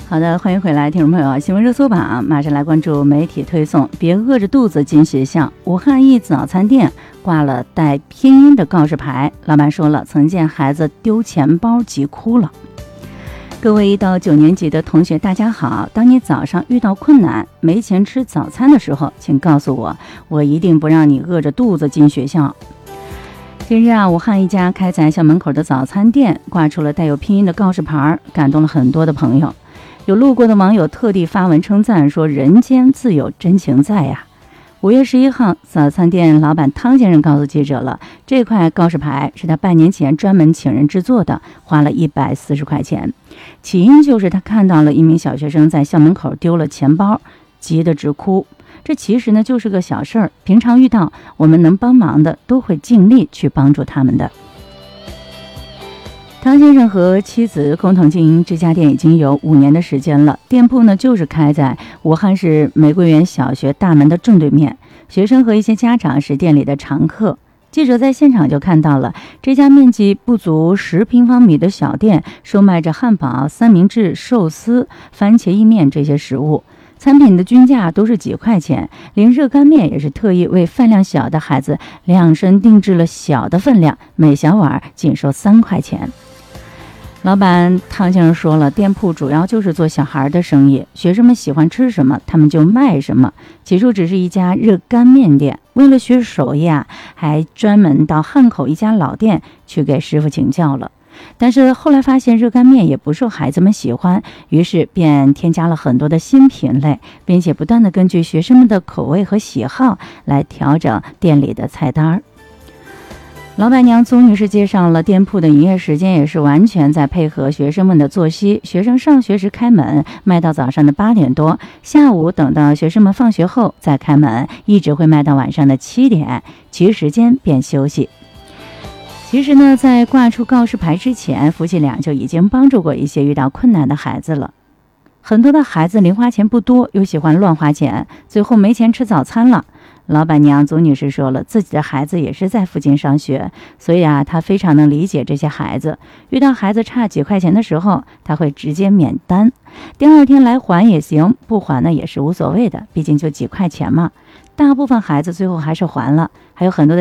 好的，欢迎回来，听众朋友，新闻热搜榜马上来关注媒体推送。别饿着肚子进学校，武汉一早餐店挂了带拼音的告示牌，老板说了，曾见孩子丢钱包急哭了。各位1到9年级的同学，大家好！当你早上遇到困难、没钱吃早餐的时候，请告诉我，我一定不让你饿着肚子进学校。近日武汉一家开在校门口的早餐店挂出了带有拼音的告示牌，感动了很多的朋友。有路过的网友特地发文称赞说：“人间自有真情在呀！”5月11号，早餐店老板汤先生告诉记者了，这块告示牌是他半年前专门请人制作的，花了140块钱。起因就是他看到了一名小学生在校门口丢了钱包，急得直哭。这其实呢就是个小事儿，平常遇到我们能帮忙的都会尽力去帮助他们的。汤先生和妻子共同经营这家店已经有5年的时间了，店铺呢就是开在武汉市玫瑰园小学大门的正对面，学生和一些家长是店里的常客。记者在现场就看到了这家面积不足10平方米的小店，售卖着汉堡、三明治、寿司、番茄意面这些食物，产品的均价都是几块钱，连热干面也是特意为饭量小的孩子量身定制了小的分量，每小碗仅收3块钱。老板汤先生说了，店铺主要就是做小孩的生意，学生们喜欢吃什么他们就卖什么。起初只是一家热干面店，为了学手艺还专门到汉口一家老店去给师傅请教了。但是后来发现热干面也不受孩子们喜欢，于是便添加了很多的新品类，并且不断的根据学生们的口味和喜好来调整店里的菜单。老板娘宗女士介绍了店铺的营业时间也是完全在配合学生们的作息，学生上学时开门，卖到早上的8点多，下午等到学生们放学后再开门，一直会卖到晚上的7点，其余时间便休息。其实呢，在挂出告示牌之前，夫妻俩就已经帮助过一些遇到困难的孩子了。很多的孩子零花钱不多，又喜欢乱花钱，最后没钱吃早餐了。老板娘祖女士说了，自己的孩子也是在附近上学，所以她非常能理解这些孩子。遇到孩子差几块钱的时候，她会直接免单，第2天来还也行，不还呢也是无所谓的，毕竟就几块钱嘛。大部分孩子最后还是还了，还有很多的